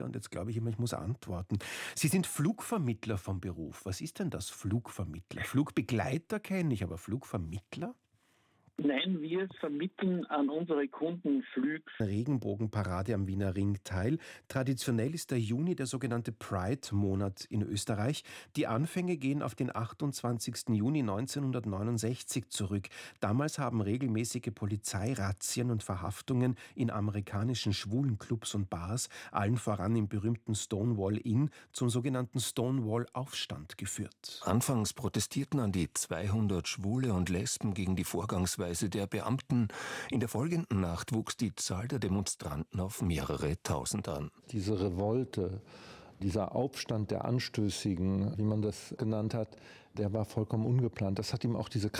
Und jetzt glaube ich immer, ich muss antworten. Sie sind Flugvermittler vom Beruf. Was ist denn das Flugvermittler? Flugbegleiter kenne ich, aber Flugvermittler? Nein, wir vermitteln an unsere Kunden Flüge. Regenbogenparade am Wiener Ring teil. Traditionell ist der Juni der sogenannte Pride-Monat in Österreich. Die Anfänge gehen auf den 28. Juni 1969 zurück. Damals haben regelmäßige Polizeirazzien und Verhaftungen in amerikanischen Schwulenclubs und Bars, allen voran im berühmten Stonewall Inn, zum sogenannten Stonewall-Aufstand geführt. Anfangs protestierten an die 200 Schwule und Lesben gegen die Vorgangsweise der Beamten. In der folgenden Nacht wuchs die Zahl der Demonstranten auf mehrere Tausend an. Diese Revolte, dieser Aufstand der Anstößigen, wie man das genannt hat, der war vollkommen ungeplant. Das hat ihm auch diese